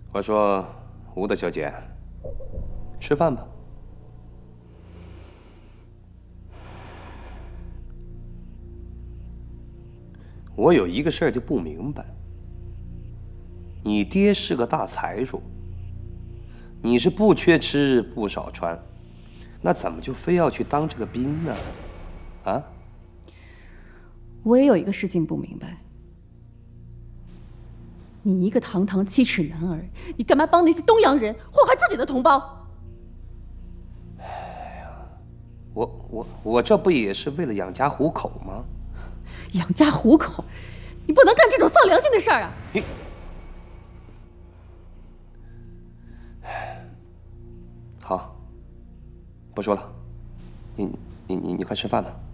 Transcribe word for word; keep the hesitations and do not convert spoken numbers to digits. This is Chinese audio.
我说，吴大小姐，吃饭吧。我有一个事儿就不明白，你爹是个大财主，你是不缺吃不少穿，那怎么就非要去当这个兵呢？啊？ 我也有一个事情不明白。 你一个堂堂七尺男儿，你干嘛帮那些东洋人祸害自己的同胞？ 哎呀，我我我这不也是为了养家糊口吗？ 养家糊口，你不能干这种丧良心的事儿啊！ 你，好，不说了，你你你你快吃饭吧。